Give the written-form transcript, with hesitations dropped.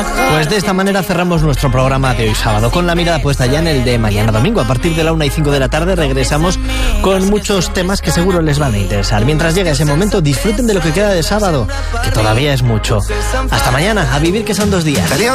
Pues de esta manera cerramos nuestro programa de hoy sábado, con la mirada puesta ya en el de mañana domingo. A partir de la 1:05 de la tarde regresamos con muchos temas que seguro les van a interesar. Mientras llegue ese momento, disfruten de lo que queda de sábado, que todavía es mucho. Hasta mañana, a vivir que son 2 días.